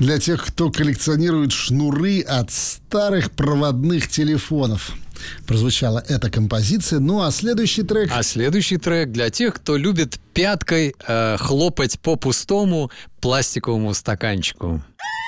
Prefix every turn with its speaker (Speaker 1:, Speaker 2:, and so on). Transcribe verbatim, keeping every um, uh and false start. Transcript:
Speaker 1: Для тех, кто коллекционирует шнуры от старых проводных телефонов. Прозвучала эта композиция. Ну а следующий трек...
Speaker 2: А следующий трек для тех, кто любит пяткой э, хлопать по пустому пластиковому стаканчику.